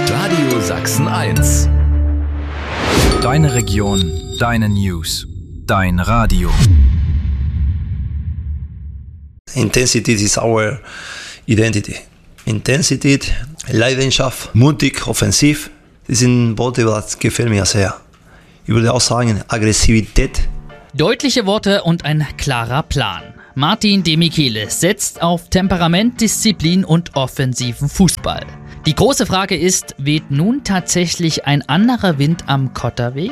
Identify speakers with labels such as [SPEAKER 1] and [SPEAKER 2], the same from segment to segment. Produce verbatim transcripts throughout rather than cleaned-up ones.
[SPEAKER 1] Radio Sachsen eins.
[SPEAKER 2] Deine Region, deine News, dein Radio.
[SPEAKER 3] Intensity is our identity. Intensität, Leidenschaft, mutig, offensiv, das sind Worte, das gefällt mir sehr. Ich würde auch sagen, Aggressivität.
[SPEAKER 4] Deutliche Worte und ein klarer Plan. Martin Demichelis setzt auf Temperament, Disziplin und offensiven Fußball. Die große Frage ist, weht nun tatsächlich ein anderer Wind am Kotterweg?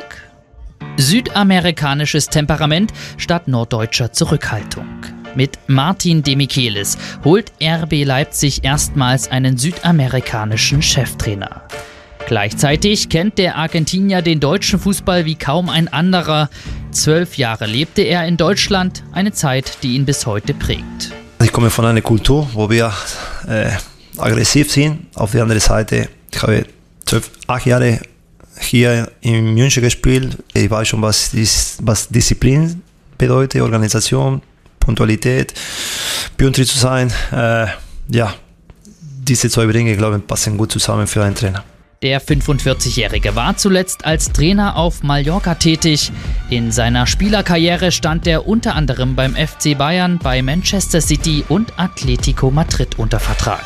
[SPEAKER 4] Südamerikanisches Temperament statt norddeutscher Zurückhaltung. Mit Martin Demichelis holt R B Leipzig erstmals einen südamerikanischen Cheftrainer. Gleichzeitig kennt der Argentinier den deutschen Fußball wie kaum ein anderer. Zwölf Jahre lebte er in Deutschland, eine Zeit, die ihn bis heute prägt.
[SPEAKER 3] Ich komme von einer Kultur, wo wir äh, aggressiv sind. Auf der anderen Seite, ich habe zwölf, acht Jahre hier in München gespielt. Ich weiß schon, was, ist, was Disziplin bedeutet, Organisation, Punktualität, pünktlich zu sein. Äh, ja, diese zwei Dinge, glaube ich, passen gut zusammen für einen Trainer.
[SPEAKER 4] Der fünfundvierzigjährige war zuletzt als Trainer auf Mallorca tätig. In seiner Spielerkarriere stand er unter anderem beim F C Bayern, bei Manchester City und Atletico Madrid unter Vertrag.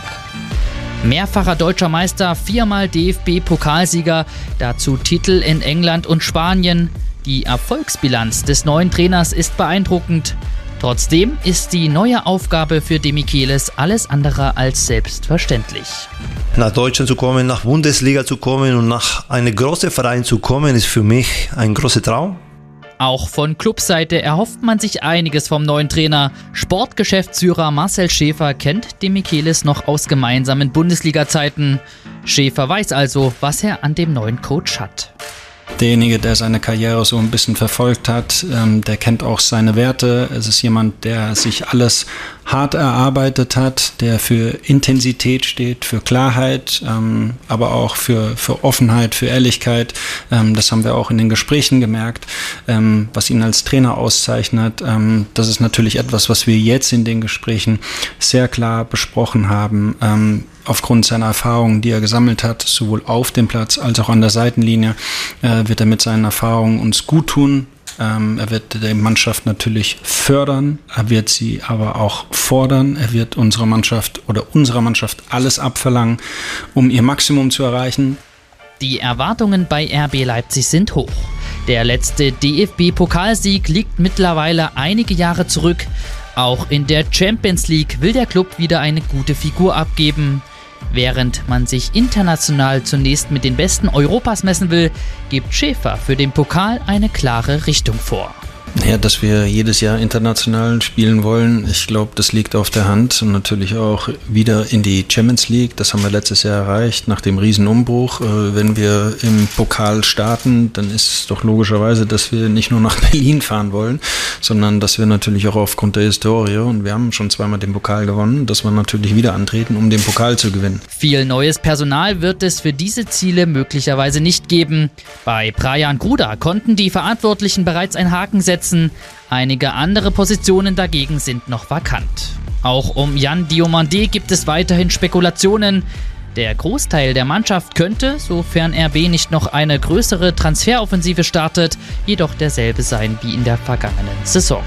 [SPEAKER 4] Mehrfacher deutscher Meister, viermal D F B-Pokalsieger, dazu Titel in England und Spanien. Die Erfolgsbilanz des neuen Trainers ist beeindruckend. Trotzdem ist die neue Aufgabe für Demichelis alles andere als selbstverständlich.
[SPEAKER 3] Nach Deutschland zu kommen, nach Bundesliga zu kommen und nach einem großen Verein zu kommen, ist für mich ein großer Traum.
[SPEAKER 4] Auch von Clubseite erhofft man sich einiges vom neuen Trainer. Sportgeschäftsführer Marcel Schäfer kennt Demichelis noch aus gemeinsamen Bundesliga-Zeiten. Schäfer weiß also, was er an dem neuen Coach hat.
[SPEAKER 5] Derjenige, der seine Karriere so ein bisschen verfolgt hat, ähm, der kennt auch seine Werte. Es ist jemand, der sich alles hart erarbeitet hat, der für Intensität steht, für Klarheit, ähm, aber auch für, für Offenheit, für Ehrlichkeit. Ähm, das haben wir auch in den Gesprächen gemerkt, ähm, was ihn als Trainer auszeichnet. Ähm, das ist natürlich etwas, was wir jetzt in den Gesprächen sehr klar besprochen haben. Ähm, Aufgrund seiner Erfahrungen, die er gesammelt hat, sowohl auf dem Platz als auch an der Seitenlinie, äh, wird er mit seinen Erfahrungen uns gut tun. Ähm, er wird die Mannschaft natürlich fördern, er wird sie aber auch fordern. Er wird unserer Mannschaft oder unserer Mannschaft alles abverlangen, um ihr Maximum zu erreichen.
[SPEAKER 4] Die Erwartungen bei R B Leipzig sind hoch. Der letzte D F B-Pokalsieg liegt mittlerweile einige Jahre zurück. Auch in der Champions League will der Club wieder eine gute Figur abgeben. Während man sich international zunächst mit den Besten Europas messen will, gibt Schäfer für den Pokal eine klare Richtung vor.
[SPEAKER 5] Ja, dass wir jedes Jahr international spielen wollen, ich glaube, das liegt auf der Hand und natürlich auch wieder in die Champions League. Das haben wir letztes Jahr erreicht, nach dem Riesenumbruch. Wenn wir im Pokal starten, dann ist es doch logischerweise, dass wir nicht nur nach Berlin fahren wollen, sondern dass wir natürlich auch aufgrund der Historie, und wir haben schon zweimal den Pokal gewonnen, dass wir natürlich wieder antreten, um den Pokal zu gewinnen.
[SPEAKER 4] Viel neues Personal wird es für diese Ziele möglicherweise nicht geben. Bei Brajan Gruda konnten die Verantwortlichen bereits einen Haken setzen. Einige andere Positionen dagegen sind noch vakant. Auch um Jan Diomandé gibt es weiterhin Spekulationen. Der Großteil der Mannschaft könnte, sofern R B nicht noch eine größere Transferoffensive startet, jedoch derselbe sein wie in der vergangenen Saison.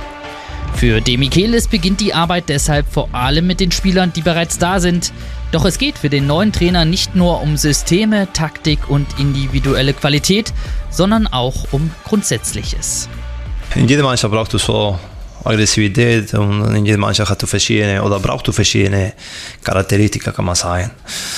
[SPEAKER 4] Für Demichelis beginnt die Arbeit deshalb vor allem mit den Spielern, die bereits da sind. Doch es geht für den neuen Trainer nicht nur um Systeme, Taktik und individuelle Qualität, sondern auch um Grundsätzliches.
[SPEAKER 3] In jeder Mannschaft brauchst du so Aggressivität und in jeder Mannschaft hast du verschiedene oder brauchst du verschiedene Charakteristika, kann man sagen.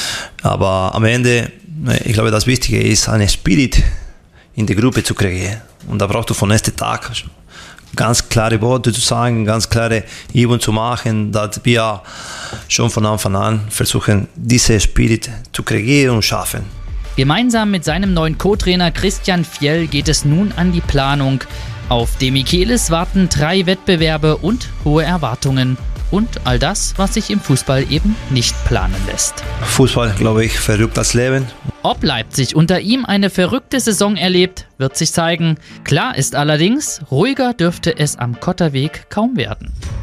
[SPEAKER 3] Aber am Ende, ich glaube, das Wichtige ist, einen Spirit in die Gruppe zu kreieren. Und da brauchst du von nächsten Tag ganz klare Worte zu sagen, ganz klare Übungen zu machen, dass wir schon von Anfang an versuchen, diesen Spirit zu kreieren und schaffen.
[SPEAKER 4] Gemeinsam mit seinem neuen Co-Trainer Christian Fjell geht es nun an die Planung. Auf Demichelis warten drei Wettbewerbe und hohe Erwartungen. Und all das, was sich im Fußball eben nicht planen lässt.
[SPEAKER 3] Fußball, glaube ich, verrückt das Leben.
[SPEAKER 4] Ob Leipzig unter ihm eine verrückte Saison erlebt, wird sich zeigen. Klar ist allerdings, ruhiger dürfte es am Kotterweg kaum werden.